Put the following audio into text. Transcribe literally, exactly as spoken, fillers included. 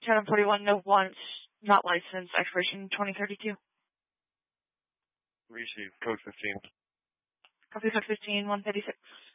Chatham forty-one, no wants, not licensed, expiration twenty thirty-two. Receive. Code fifteen. Copy code fifteen, one thirty-six.